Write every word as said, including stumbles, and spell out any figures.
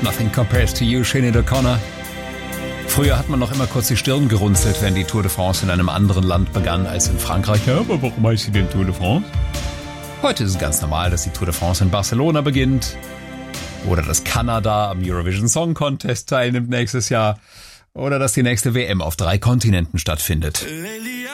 Nothing Compares to You, Sinead O'Connor. Früher hat man noch immer kurz die Stirn gerunzelt, wenn die Tour de France in einem anderen Land begann als in Frankreich. Ja, aber warum heißt sie denn Tour de France? Heute ist es ganz normal, dass die Tour de France in Barcelona beginnt. Oder dass Kanada am Eurovision Song Contest teilnimmt nächstes Jahr. Oder dass die nächste W M auf drei Kontinenten stattfindet.